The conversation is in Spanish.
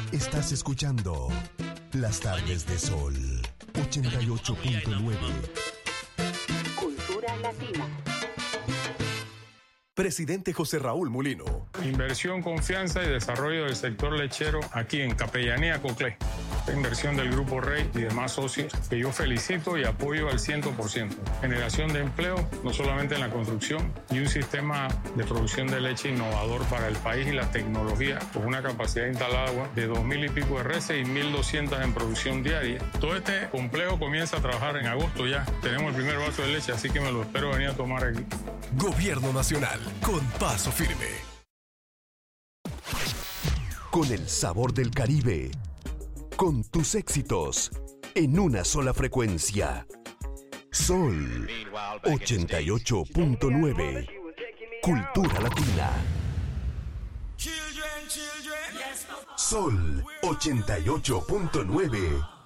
Estás escuchando Las Tardes de Sol 88.9. Cultura Latina. Presidente José Raúl Mulino. Inversión, confianza y desarrollo del sector lechero aquí en Capellanía Coclé. Inversión del Grupo Rey y demás socios que yo felicito y apoyo al 100%. Generación de empleo, no solamente en la construcción, y un sistema de producción de leche innovador para el país y la tecnología, con una capacidad instalada de 2.000 y pico de reses y 1.200 en producción diaria. Todo este complejo comienza a trabajar en agosto ya. Tenemos el primer vaso de leche, así que me lo espero venir a tomar aquí. Gobierno Nacional, con paso firme. Con el sabor del Caribe. Con tus éxitos en una sola frecuencia. Sol 88.9. Cultura Latina. Sol 88.9.